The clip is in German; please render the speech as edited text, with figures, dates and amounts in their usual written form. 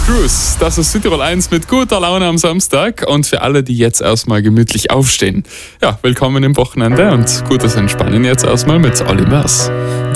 Cruz, das ist Südtirol 1 mit guter Laune am Samstag und für alle, die jetzt erstmal gemütlich aufstehen. Ja, willkommen im Wochenende und gutes Entspannen jetzt erstmal mit Olli Mers.